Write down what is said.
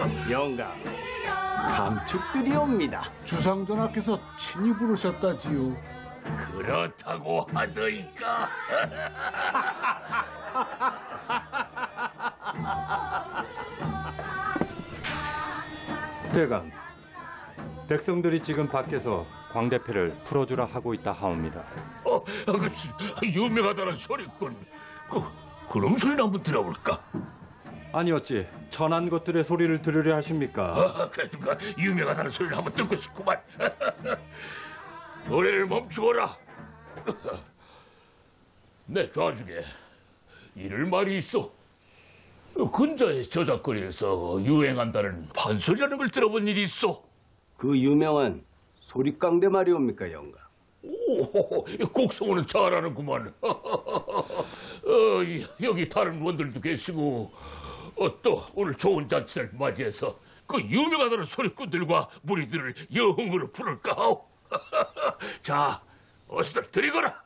영감, 감축드리옵니다. 주상전하께서 친히 부르셨다지요. 그렇다고 하더이까. 대감, 백성들이 지금 밖에서 광 대패를 풀어주라 하고 있다 하옵니다. 유명하다는 소리꾼. 그럼 소리나 한번 들어볼까? 아니 어찌 천한 것들의 소리를 들으려 하십니까? 그러니까 유명하다는 소리를 한번 듣고 싶구만. 노래를 멈추거라. 내 좌중에 이럴 말이 있어. 근자의 저작거리에서 유행한다는 판소리라는 걸 들어본 일이 있어. 그 유명한 소리깡대 말이옵니까, 영감? 오, 곡성어는 잘하는구만. 여기 다른 원들도 계시고 또 오늘 좋은 잔치를 맞이해서 그 유명하다는 소리꾼들과 무리들을 영흥으로 부를까 하오. 자, 어서들 들이거라.